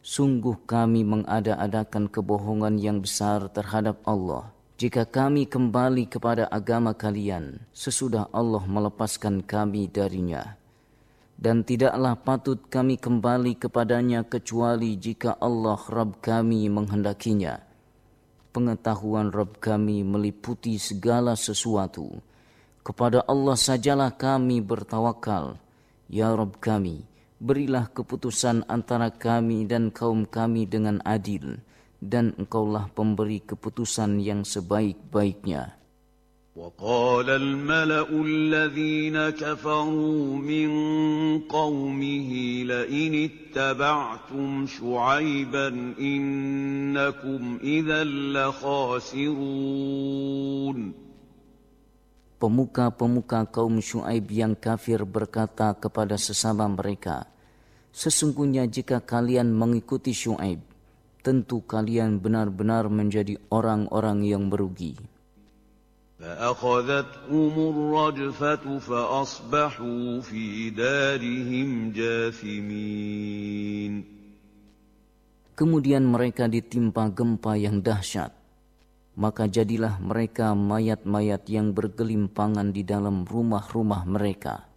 Sungguh kami mengada-adakan kebohongan yang besar terhadap Allah. Jika kami kembali kepada agama kalian, sesudah Allah melepaskan kami darinya. Dan tidaklah patut kami kembali kepadanya kecuali jika Allah Rabb kami menghendakinya. Pengetahuan Rabb kami meliputi segala sesuatu. Kepada Allah sajalah kami bertawakal. Ya Rabb kami, berilah keputusan antara kami dan kaum kami dengan adil, dan Engkaulah pemberi keputusan yang sebaik-baiknya. وقال الملأ الذين كفروا من قومه لئن اتبعتم شعيبا إنكم إذا لخاسرون. Pemuka-pemuka kaum Syuaib yang kafir berkata kepada sesama mereka, sesungguhnya jika kalian mengikuti Syuaib, tentu kalian benar-benar menjadi orang-orang yang merugi. فأخذتهم الرجفة فأصبحوا في دارهم جاثمين. Kemudian mereka ditimpa gempa yang dahsyat. Maka jadilah mereka mayat-mayat yang bergelimpangan di dalam rumah-rumah mereka.